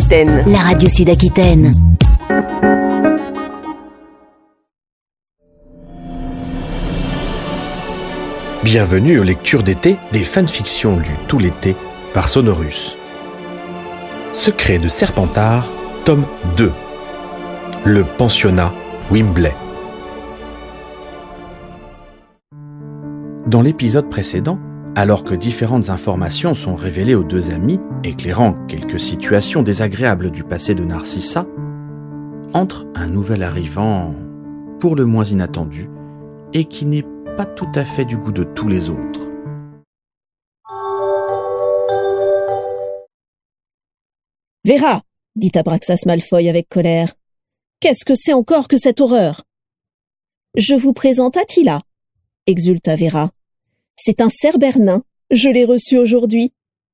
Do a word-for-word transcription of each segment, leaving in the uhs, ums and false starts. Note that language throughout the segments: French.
Sud-Aquitaine. La radio Sud-Aquitaine. Bienvenue aux lectures d'été des fanfictions lues tout l'été par Sonorus. Secret de Serpentard, tome deux. Le pensionnat Wimbley. Dans l'épisode précédent, alors que différentes informations sont révélées aux deux amis, éclairant quelques situations désagréables du passé de Narcissa, entre un nouvel arrivant pour le moins inattendu et qui n'est pas tout à fait du goût de tous les autres. Vera, dit Abraxas Malfoy avec colère, qu'est-ce que c'est encore que cette horreur? Je vous présente Attila, exulta Vera. C'est un cerbère nain, je l'ai reçu aujourd'hui.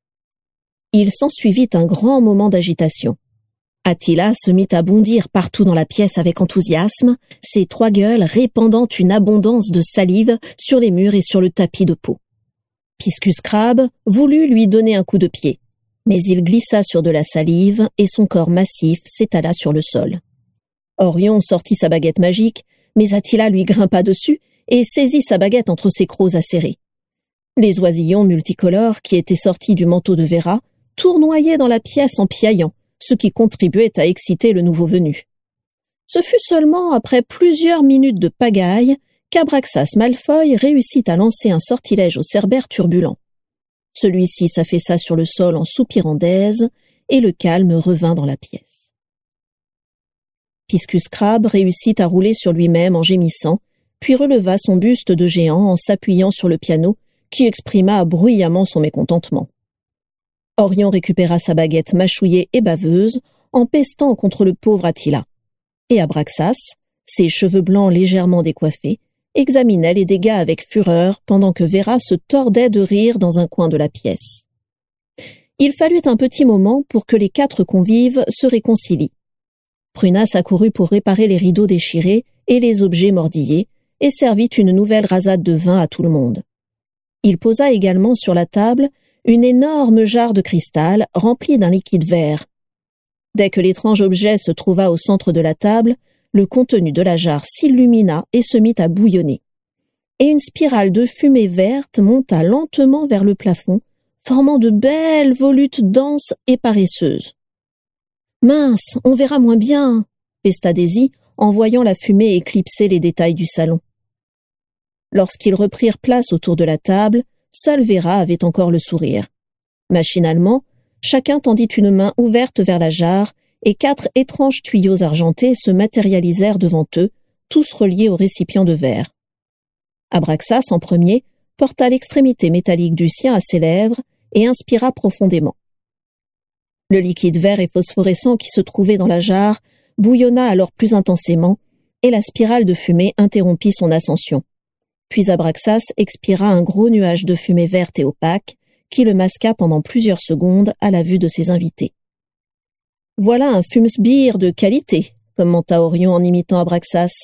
Il s'ensuivit un grand moment d'agitation. Attila se mit à bondir partout dans la pièce avec enthousiasme, ses trois gueules répandant une abondance de salive sur les murs et sur le tapis de peau. Piscus Crabbe voulut lui donner un coup de pied, mais il glissa sur de la salive et son corps massif s'étala sur le sol. Orion sortit sa baguette magique, mais Attila lui grimpa dessus et saisit sa baguette entre ses crocs acérés. Les oisillons multicolores qui étaient sortis du manteau de Vera tournoyaient dans la pièce en piaillant, ce qui contribuait à exciter le nouveau venu. Ce fut seulement après plusieurs minutes de pagaille qu'Abraxas Malfoy réussit à lancer un sortilège au cerbère turbulent. Celui-ci s'affaissa sur le sol en soupirant d'aise, et le calme revint dans la pièce. Piscus Crabbe réussit à rouler sur lui-même en gémissant, puis releva son buste de géant en s'appuyant sur le piano, qui exprima bruyamment son mécontentement. Orion récupéra sa baguette mâchouillée et baveuse, en pestant contre le pauvre Attila. Et Abraxas, ses cheveux blancs légèrement décoiffés, examinait les dégâts avec fureur pendant que Vera se tordait de rire dans un coin de la pièce. Il fallut un petit moment pour que les quatre convives se réconcilient. Prunas accourut pour réparer les rideaux déchirés et les objets mordillés, et servit une nouvelle rasade de vin à tout le monde. Il posa également sur la table une énorme jarre de cristal remplie d'un liquide vert. Dès que l'étrange objet se trouva au centre de la table, le contenu de la jarre s'illumina et se mit à bouillonner. Et une spirale de fumée verte monta lentement vers le plafond, formant de belles volutes denses et paresseuses. « Mince, on verra moins bien !» pesta Daisy en voyant la fumée éclipser les détails du salon. Lorsqu'ils reprirent place autour de la table, seule Vera avait encore le sourire. Machinalement, chacun tendit une main ouverte vers la jarre et quatre étranges tuyaux argentés se matérialisèrent devant eux, tous reliés au récipient de verre. Abraxas, en premier, porta l'extrémité métallique du sien à ses lèvres et inspira profondément. Le liquide vert et phosphorescent qui se trouvait dans la jarre bouillonna alors plus intensément et la spirale de fumée interrompit son ascension. Puis Abraxas expira un gros nuage de fumée verte et opaque qui le masqua pendant plusieurs secondes à la vue de ses invités. « Voilà un fumsbeer de qualité », commenta Orion en imitant Abraxas.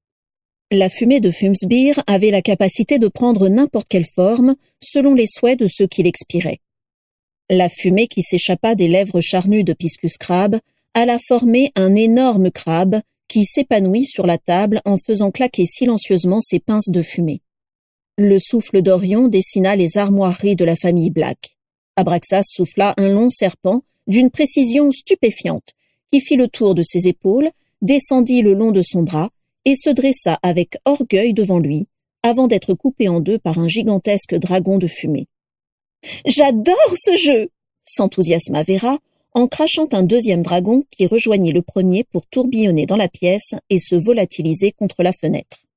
La fumée de fumsbeer avait la capacité de prendre n'importe quelle forme selon les souhaits de ceux qui l'expiraient. La fumée qui s'échappa des lèvres charnues de Piscus Crabbe alla former un énorme crabe qui s'épanouit sur la table en faisant claquer silencieusement ses pinces de fumée. Le souffle d'Orion dessina les armoiries de la famille Black. Abraxas souffla un long serpent d'une précision stupéfiante, qui fit le tour de ses épaules, descendit le long de son bras et se dressa avec orgueil devant lui, avant d'être coupé en deux par un gigantesque dragon de fumée. « J'adore ce jeu !» s'enthousiasma Vera, en crachant un deuxième dragon qui rejoignit le premier pour tourbillonner dans la pièce et se volatiliser contre la fenêtre.